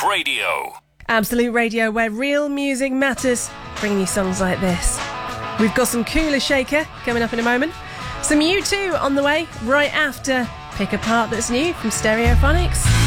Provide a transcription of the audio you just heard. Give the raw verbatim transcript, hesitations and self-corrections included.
Radio. Absolute Radio, where real music matters. Bringing you songs like this. We've got some Kula Shaker coming up in a moment. Some U two on the way right after Pick a Part That's New from Stereophonics.